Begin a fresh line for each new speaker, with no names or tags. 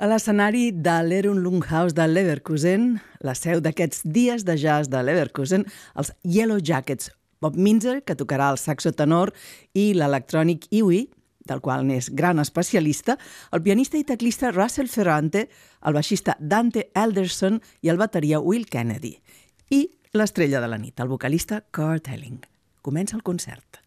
A l'escenari de l'Ehrenlunghaus de Leverkusen, la seu d'aquests dies de jazz de Leverkusen, els Yellow Jackets, Bob Minzer, que tocarà el saxo tenor, i l'electrònic Iwi, del qual n'és gran especialista, el pianista i teclista Russell Ferrante, el baixista Dante Alderson i el bateria Will Kennedy. I l'estrella de la nit, el vocalista Kurt Elling. Comença el concert.